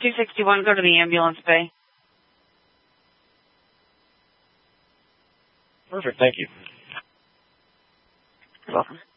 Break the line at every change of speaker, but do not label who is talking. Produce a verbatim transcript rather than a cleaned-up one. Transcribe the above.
two sixty-one, go to the ambulance bay.
Perfect, thank you.
You're welcome.